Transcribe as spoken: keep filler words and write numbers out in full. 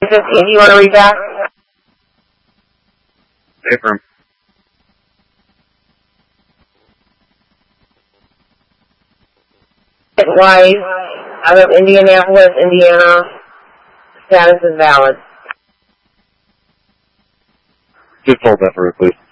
fifteen, do you want to read that? Affirm. Wise, out of Indianapolis, Indiana. Status is valid. Just hold that for me, please.